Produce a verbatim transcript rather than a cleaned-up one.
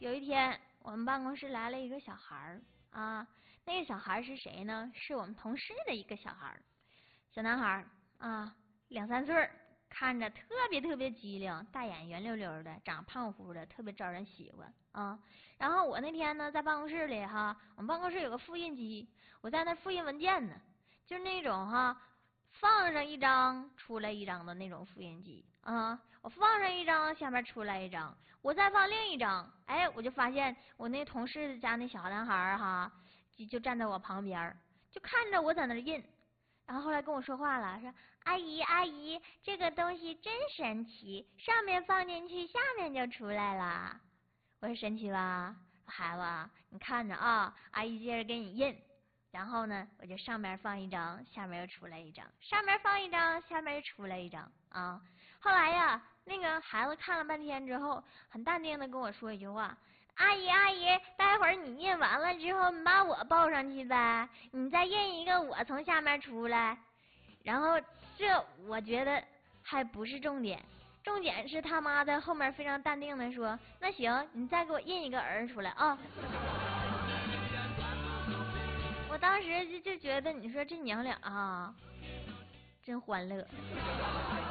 有一天，我们办公室来了一个小孩儿啊，那个小孩是谁呢？是我们同事的一个小孩儿，小男孩儿啊，两三岁，看着特别特别机灵，大眼圆溜溜的，长胖乎乎的，特别招人喜欢啊。然后我那天呢，在办公室里哈，我们办公室有个复印机，我在那复印文件呢，就是那种哈。放上一张出来一张的那种复印机啊，我放上一张，下面出来一张，我再放另一张，哎，我就发现我那同事家那小男孩哈，就就站在我旁边，就看着我在那印，然后后来跟我说话了，说阿姨阿姨，这个东西真神奇，上面放进去，下面就出来了。我说神奇吧，孩子，你看着啊，阿姨接着给你印。然后呢，我就上面放一张，下面又出来一张，上面放一张，下面又出来一张啊。后来呀，那个孩子看了半天之后，很淡定的跟我说一句话：“阿姨阿姨，待会儿你印完了之后，你把我抱上去呗，你再印一个我从下面出来。”然后这我觉得还不是重点，重点是他妈在后面非常淡定的说：“那行，你再给我印一个儿出来啊。”我当时就就觉得，你说这娘俩啊，真欢乐。